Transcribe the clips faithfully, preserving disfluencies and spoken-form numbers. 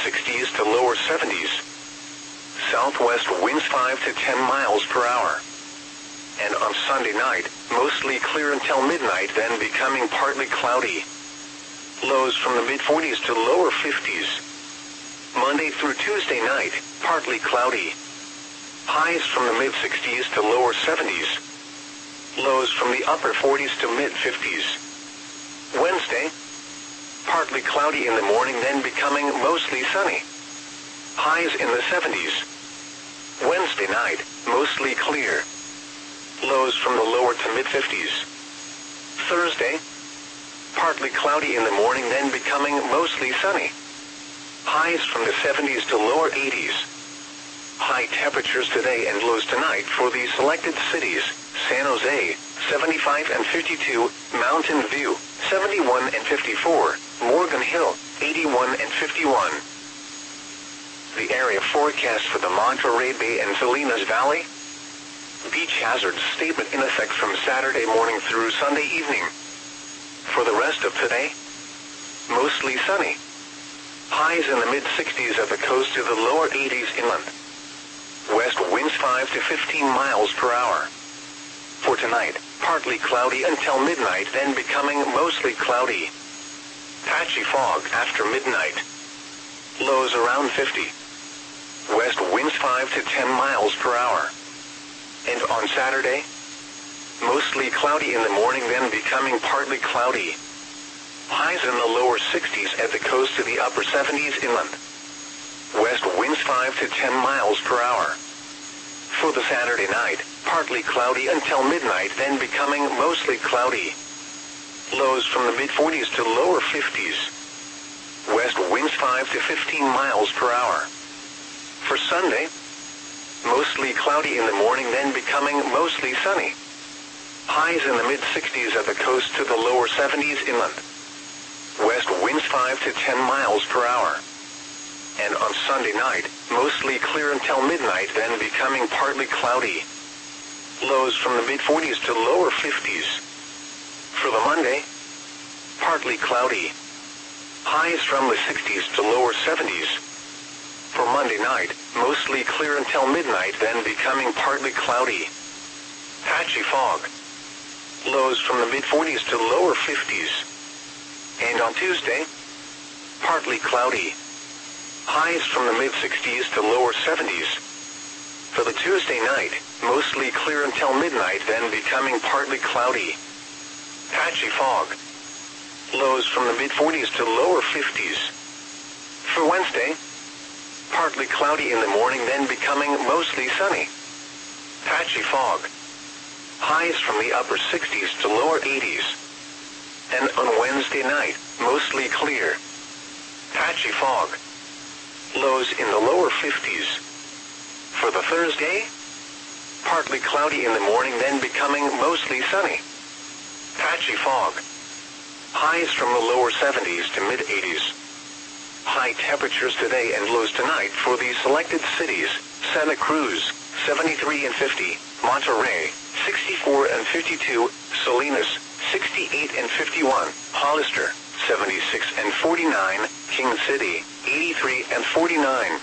sixties to lower seventies. Southwest winds five to ten miles per hour. And on Sunday night, mostly clear until midnight, then becoming partly cloudy. Lows from the mid-forties to lower fifties. Monday through Tuesday night, partly cloudy. Highs from the mid-sixties to lower seventies. Lows from the upper forties to mid-fifties. Wednesday, partly cloudy in the morning, then becoming mostly sunny. Highs in the seventies. Wednesday night, mostly clear. Lows from the lower to mid-fifties. Thursday, partly cloudy in the morning, then becoming mostly sunny. Highs from the seventies to lower eighties. High temperatures today and lows tonight for the selected cities: San Jose, seventy-five and fifty-two, Mountain View, seventy-one and fifty-four, Morgan Hill, eighty-one and fifty-one. The area forecast for the Monterey Bay and Salinas Valley. Beach hazard statement in effect from Saturday morning through Sunday evening. For the rest of today, mostly sunny. Highs in the mid-sixties at the coast to the lower eighties inland. West winds five to fifteen miles per hour. For tonight, partly cloudy until midnight, then becoming mostly cloudy. Patchy fog after midnight. Lows around fifty. West winds five to ten miles per hour. And on Saturday, mostly cloudy in the morning, then becoming partly cloudy. Highs in the lower sixties at the coast to the upper seventies inland. West winds five to ten miles per hour. For the Saturday night, partly cloudy until midnight, then becoming mostly cloudy. Lows from the mid-forties to lower fifties. West winds five to fifteen miles per hour. For Sunday, mostly cloudy in the morning, then becoming mostly sunny. Highs in the mid-sixties at the coast to the lower seventies inland. West winds five to ten miles per hour. And on Sunday night, mostly clear until midnight, then becoming partly cloudy. Lows from the mid-forties to lower fifties. For the Monday, partly cloudy. Highs from the sixties to lower seventies. For Monday night, mostly clear until midnight, then becoming partly cloudy. Patchy fog. Lows from the mid-forties to lower fifties. And on Tuesday, partly cloudy. Highs from the mid-sixties to lower seventies. For the Tuesday night, mostly clear until midnight, then becoming partly cloudy. Patchy fog. Lows from the mid-forties to lower fifties. For Wednesday, partly cloudy in the morning, then becoming mostly sunny. Patchy fog. Highs from the upper sixties to lower eighties. And on Wednesday night, mostly clear. Patchy fog. Lows in the lower fifties. For the Thursday, partly cloudy in the morning, then becoming mostly sunny. Patchy fog. Highs from the lower seventies to mid-eighties. High temperatures today and lows tonight for the selected cities: Santa Cruz, seventy-three and fifty, Monterey, sixty-four and fifty-two, Salinas, sixty-eight and fifty-one, Hollister, seventy-six and forty-nine, King City, eighty-three and forty-nine.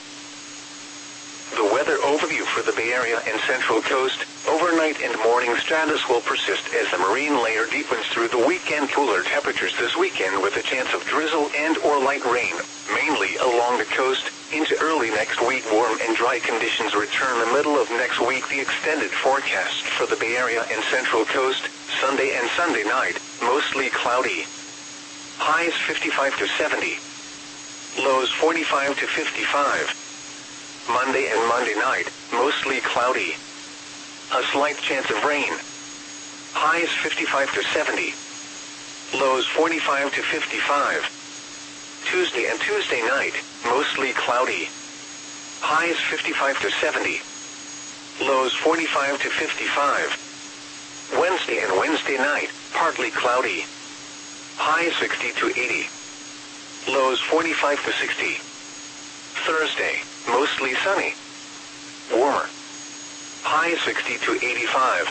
The weather overview for the Bay Area and Central Coast. Overnight and morning stratus will persist as the marine layer deepens through the weekend. Cooler temperatures this weekend with a chance of drizzle and or light rain, mainly along the coast. Into early next week, warm and dry conditions return the middle of next week. The extended forecast for the Bay Area and Central Coast. Sunday and Sunday night, mostly cloudy. Highs fifty-five to seventy. Lows forty-five to fifty-five. Monday and Monday night, mostly cloudy. A slight chance of rain. Highs fifty-five to seventy. Lows forty-five to fifty-five. Tuesday and Tuesday night, mostly cloudy. Highs fifty-five to seventy. Lows forty-five to fifty-five. Wednesday and Wednesday night, partly cloudy. Highs sixty to eighty. Lows forty-five to sixty. Thursday, mostly sunny. Warmer. High sixty to eighty-five.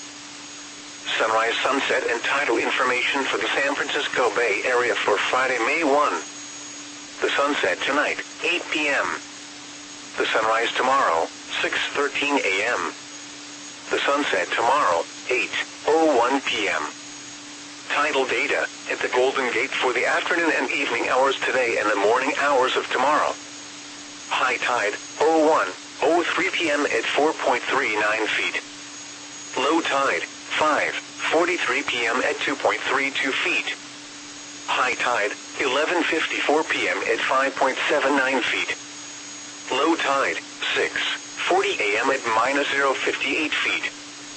Sunrise, sunset, and tidal information for the San Francisco Bay Area for Friday, May first. The sunset tonight, eight p.m. The sunrise tomorrow, six thirteen a.m. The sunset tomorrow, eight oh one p.m. Tidal data at the Golden Gate for the afternoon and evening hours today and the morning hours of tomorrow. High tide, oh one oh three p.m. at four point three nine feet. Low tide, five forty-three p.m. at two point three two feet. High tide, eleven fifty-four p.m. at five point seven nine feet. Low tide, six forty a.m. at minus zero point five eight feet.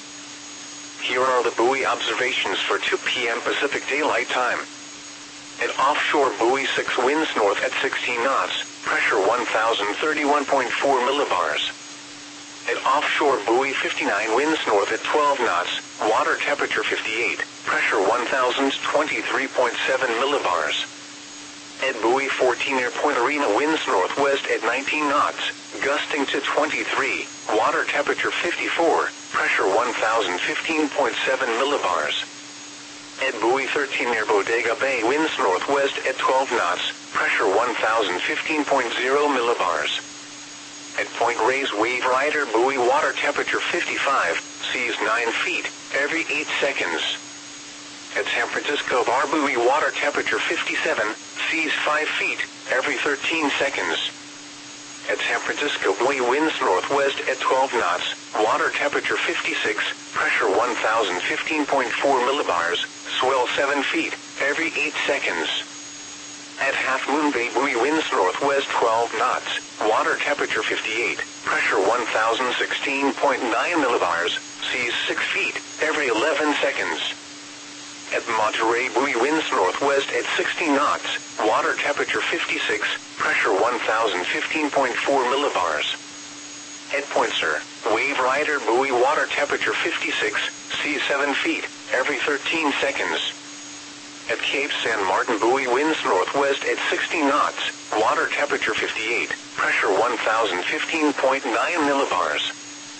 Here are the buoy observations for two p.m. Pacific Daylight Time. At offshore buoy six, winds north at sixteen knots, pressure one thousand thirty-one point four millibars. At offshore buoy fifty-nine, winds north at twelve knots, water temperature fifty-eight, pressure one thousand twenty-three point seven millibars. At buoy fourteen near Point Arena, winds northwest at nineteen knots, gusting to twenty-three, water temperature fifty-four, pressure one thousand fifteen point seven millibars. At buoy thirteen near Bodega Bay, winds northwest at twelve knots, pressure one thousand fifteen point zero millibars. At Point Reyes Wave Rider buoy, water temperature fifty-five, seas nine feet, every eight seconds. At San Francisco Bar buoy, water temperature fifty-seven, seas five feet, every thirteen seconds. At San Francisco buoy, winds northwest at twelve knots, water temperature fifty-six, pressure one thousand fifteen point four millibars, swell seven feet, every eight seconds. At Half Moon Bay buoy, winds northwest twelve knots, water temperature fifty-eight, pressure one thousand sixteen point nine millibars, seas six feet, every eleven seconds. At Monterey buoy, winds northwest at sixty knots, water temperature fifty-six, pressure one thousand fifteen point four millibars. At Point Sur, Wave Rider buoy, water temperature fifty-six, seas seven feet, every thirteen seconds. At Cape San Martin buoy, winds northwest at sixty knots, water temperature fifty-eight, pressure one thousand fifteen point nine millibars.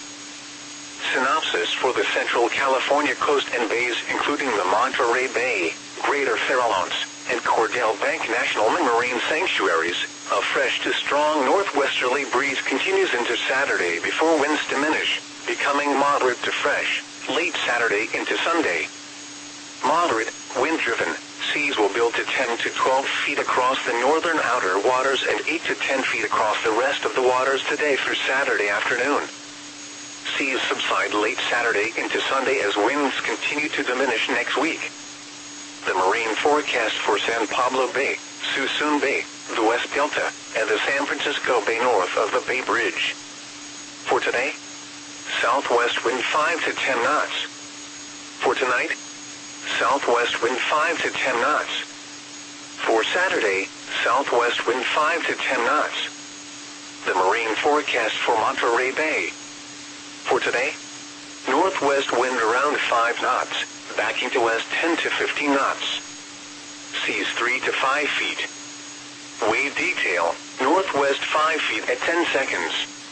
Synopsis for the Central California coast and bays, including the Monterey Bay, Greater Farallones, and Cordell Bank National Marine Sanctuaries. A fresh to strong northwesterly breeze continues into Saturday before winds diminish, becoming moderate to fresh, late Saturday into Sunday. Moderate, wind-driven, seas will build to ten to twelve feet across the northern outer waters and eight to ten feet across the rest of the waters today through Saturday afternoon. Seas subside late Saturday into Sunday as winds continue to diminish next week. The marine forecast for San Pablo Bay, Suisun Bay, the West Delta, and the San Francisco Bay north of the Bay Bridge. For today, southwest wind five to ten knots. For tonight, southwest wind five to ten knots. For Saturday, southwest wind five to ten knots. The marine forecast for Monterey Bay. For today, northwest wind around five knots, backing to west ten to fifteen knots. Seas three to five feet. Wave detail, northwest five feet at ten seconds.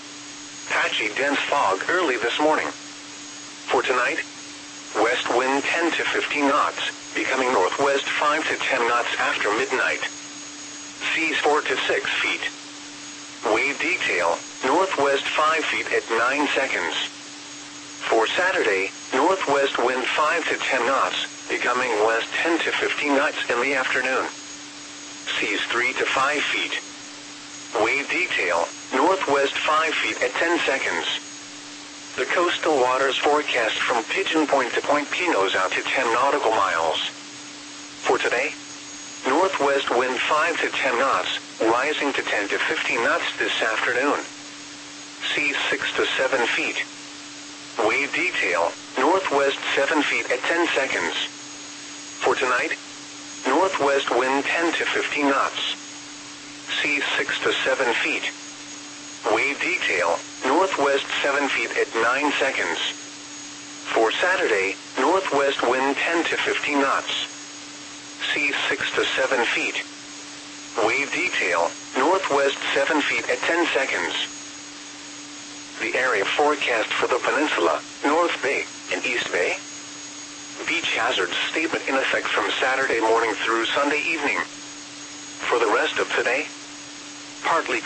Patchy dense fog early this morning. For tonight, west wind ten to fifteen knots, becoming northwest five to ten knots after midnight. Seas four to six feet. Wave detail, northwest five feet at nine seconds. For Saturday, northwest wind five to ten knots, becoming west ten to fifteen knots in the afternoon. Seas three to five feet. Wave detail, northwest five feet at ten seconds. The coastal waters forecast from Pigeon Point to Point Pinos out to ten nautical miles. For today, northwest wind five to ten knots, rising to ten to fifteen knots this afternoon. Seas six to seven feet. Wave detail, northwest seven feet at ten seconds. For tonight, northwest wind ten to fifteen knots. Seas six to seven feet. Wave detail, northwest seven feet at nine seconds. For Saturday, northwest wind ten to fifteen knots. Seas six to seven feet. Wave detail, northwest seven feet at ten seconds. The area forecast for the peninsula, North Bay, and East Bay. Beach hazard statement in effect from Saturday morning through Sunday evening. For the rest of today, partly